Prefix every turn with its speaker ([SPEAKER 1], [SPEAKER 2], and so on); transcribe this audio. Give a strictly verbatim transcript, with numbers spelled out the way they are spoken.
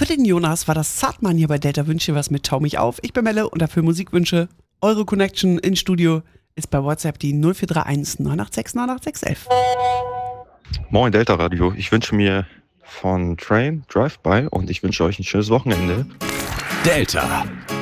[SPEAKER 1] den Jonas war das Zartmann hier bei Delta Wünsche was mit Tau mich auf. Ich bin Melle und dafür Musikwünsche. Eure Connection ins Studio ist bei WhatsApp die null vier drei eins neun acht sechs neun acht sechs elf.
[SPEAKER 2] Moin Delta Radio, ich wünsche mir von Train Drive-By und ich wünsche euch ein schönes Wochenende.
[SPEAKER 3] Delta